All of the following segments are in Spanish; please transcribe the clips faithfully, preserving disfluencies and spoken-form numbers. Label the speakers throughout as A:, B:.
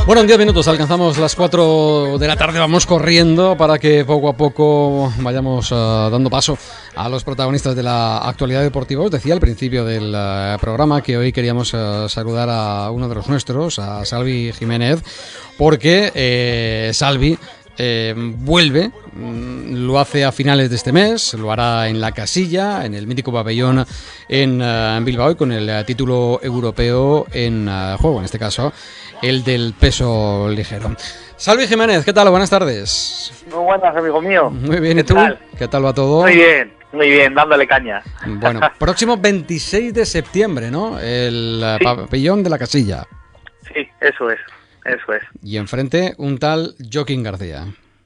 A: Bueno, en diez minutos alcanzamos las cuatro de la tarde, vamos corriendo para que poco a poco vayamos uh, dando paso a los protagonistas de la actualidad deportiva. Os decía al principio del uh, programa que hoy queríamos uh, saludar a uno de los nuestros, a Salvi Jiménez, porque eh, Salvi eh, vuelve, lo hace a finales de este mes, lo hará en La Casilla, en el mítico pabellón en, uh, en Bilbao, y con el uh, título europeo en uh, juego, en este caso el del peso ligero. Salvi Jiménez, ¿qué tal? Buenas tardes.
B: Muy buenas, amigo mío.
A: Muy bien, ¿y tú?
B: Tal?
A: ¿Qué tal va todo?
B: Muy bien, muy bien, dándole caña.
A: Bueno, próximo veintiséis de septiembre, ¿no? El sí. pabellón de La Casilla.
B: Sí, eso es, eso es.
A: Y enfrente un tal Joaquín García.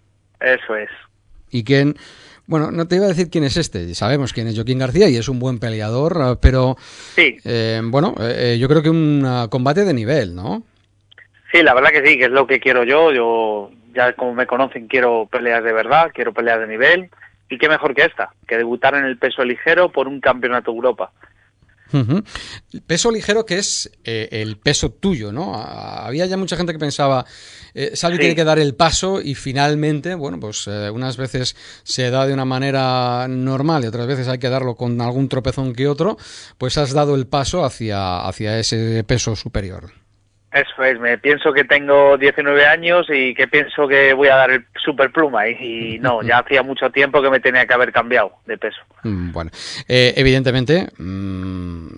B: Eso es.
A: ¿Y quién? Bueno, no te iba a decir quién es este, sabemos quién es Joaquín García y es un buen peleador, pero
B: sí.
A: eh, bueno, eh, yo creo que un uh, combate de nivel, ¿no?
B: Sí, la verdad que sí, que es lo que quiero yo. Yo, ya como me conocen, quiero peleas de verdad, quiero peleas de nivel. Y qué mejor que esta, que debutar en el peso ligero por un campeonato de Europa.
A: Uh-huh. El peso ligero, que es eh, el peso tuyo, ¿no? Había ya mucha gente que pensaba, eh, Salvi sí. tiene que dar el paso y finalmente, bueno, pues eh, unas veces se da de una manera normal y otras veces hay que darlo con algún tropezón que otro, pues has dado el paso hacia, hacia ese peso superior.
B: Eso es, me pienso que tengo diecinueve años y que pienso que voy a dar el superpluma y, y no, ya hacía mucho tiempo que me tenía que haber cambiado de peso.
A: Bueno, eh, evidentemente, mmm,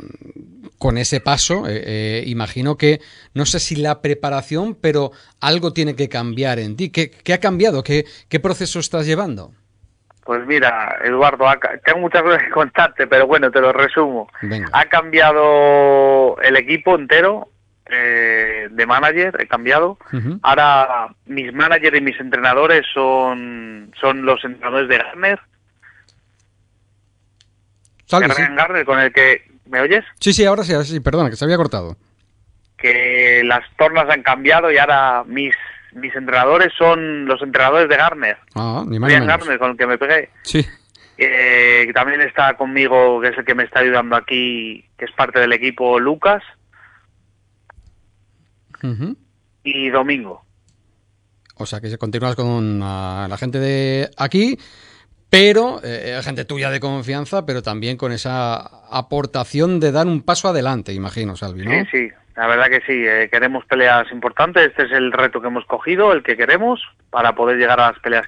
A: con ese paso, eh, eh, imagino que, no sé si la preparación, pero algo tiene que cambiar en ti. ¿Qué, qué ha cambiado? ¿Qué, qué proceso estás llevando?
B: Pues mira, Eduardo, tengo muchas cosas que contarte, pero bueno, te lo resumo.
A: Venga.
B: Ha cambiado el equipo entero. Eh, de manager, he cambiado. Uh-huh. Ahora mis managers y mis entrenadores son son los entrenadores de Garner.
A: Salve, sí.
B: Garner, con el que... ¿Me oyes?
A: Sí, sí, ahora sí, ahora sí, perdona, que se había cortado.
B: Que las tornas han cambiado y ahora mis mis entrenadores son los entrenadores de Garner.
A: Ah, ni más ni menos.
B: Garner, con el que me pegué.
A: Sí.
B: Eh, que también está conmigo, que es el que me está ayudando aquí, que es parte del equipo, Lucas.
A: Uh-huh.
B: Y Domingo.
A: O sea que continúas con uh, la gente de aquí, pero eh, gente tuya de confianza, pero también con esa aportación de dar un paso adelante, imagino, Salvi, ¿no?
B: Sí, sí, la verdad que sí, eh, queremos peleas importantes, este es el reto que hemos cogido, el que queremos, para poder llegar a las peleas